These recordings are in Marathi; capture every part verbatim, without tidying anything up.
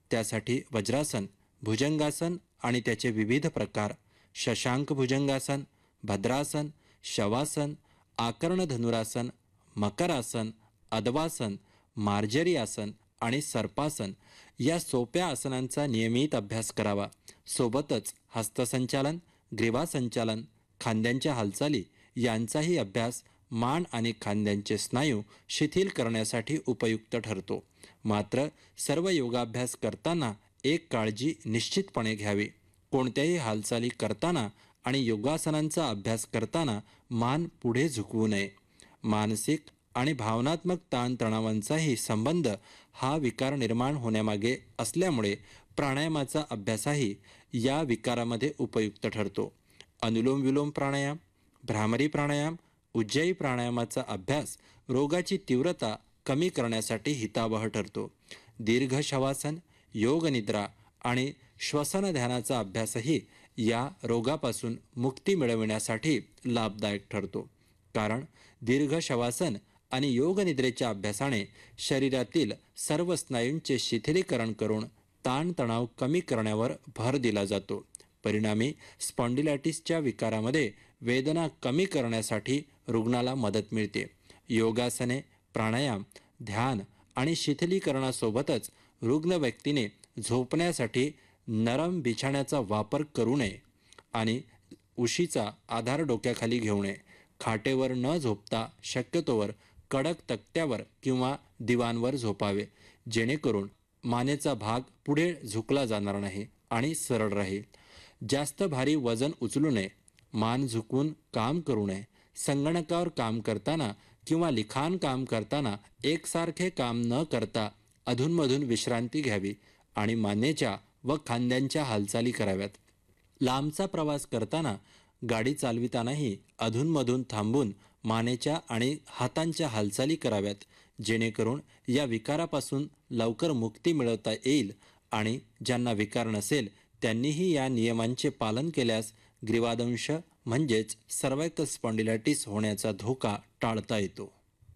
त्यासाठी वज्रासन, भुजंगासन आणि त्याचे विविध प्रकार, शशांक भुजंगासन, भद्रासन, शवासन, आकर्ण धनुरासन, मकरासन, अदवासन, मार्जरी आसन आणि सर्पासन या सोप्या आसनांचा नियमित अभ्यास करावा. सोबतच हस्तसंचालन, ग्रीवासंचालन, खांद्यांच्या हालचाली यांचाही अभ्यास मान आणि खांद्यांचे स्नायू शिथिल करण्यासाठी उपयुक्त ठरतो. मात्र सर्व योगाभ्यास करताना एक काळजी निश्चितपणे घ्यावी. कोणत्याही हालचाली करताना आणि योगासनांचा अभ्यास करताना मान पुढे झुकवू नये. मानसिक आणि भावनात्मक ताणतणावांचाही संबंध हा विकार निर्माण होण्यामागे असल्यामुळे प्राणायामाचा अभ्यासही या विकारामध्ये उपयुक्त ठरतो. अनुलोम विलोम प्राणायाम, भ्रामरी प्राणायाम, उज्जयी प्राणायामाचा अभ्यास रोगाची तीव्रता कमी करण्यासाठी हितावह ठरतो. दीर्घ शवासन, योगनिद्रा आणि श्वसन ध्यानाचा अभ्यासही या रोगापासून मुक्ती मिळविण्यासाठी लाभदायक ठरतो. कारण दीर्घ शवासन आणि योगनिद्रेच्या अभ्यासाने शरीरातील सर्व स्नायूंचे शिथिलीकरण करून ताणतणाव कमी करण्यावर भर दिला जातो. परिणामी स्पॉन्डिलायटिसच्या विकारामध्ये वेदना कमी करण्यासाठी रुग्णाला मदत मिळते. योगासने, प्राणायाम, ध्यान आणि शिथिलीकरणासोबतच रुग्ण व्यक्तीने झोपण्यासाठी नरम बिछाण्याचा वापर करू नये आणि उशीचा आधार डोक्याखाली घेऊ नये. खाटेवर न झोपता शक्यतोवर कडक तक्त्यावर किंवा दिवाणवर झोपावे, जेणेकरून मानेचा भाग पुढे झुकला जाणार नाही आणि सरळ राहील. जास्त भारी वजन उचलू नये, मान झुकवून काम करू नये. संगणकावर काम करताना किंवा लिखाण काम करताना एकसारखे काम न करता अधूनमधून विश्रांती घ्यावी आणि मानेच्या व खांद्यांच्या हालचाली कराव्यात. लांबचा प्रवास करताना, गाडी चालवितानाही अधूनमधून थांबून मानेच्या आणि हातांच्या हालचाली कराव्यात, जेणेकरून या विकारापासून लवकर मुक्ती मिळवता येईल. आणि ज्यांना विकार नसेल त्यांनीही या नियमांचे पालन केल्यास ग्रीवादंश म्हणजेच सर्वायकल स्पॉन्डिलायटिस होण्याचा धोका टाळता येतो.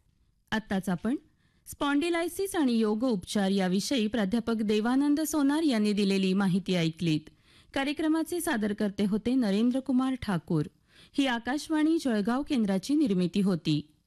आत्ताच आपण स्पॉन्डिलायसिस आणि योग उपचार याविषयी प्राध्यापक देवानंद सोनार यांनी दिलेली माहिती ऐकलीत. कार्यक्रमाचे सादरकर्ते होते नरेंद्र कुमार ठाकूर. ही आकाशवाणी जळगाव केंद्राची निर्मिती होती.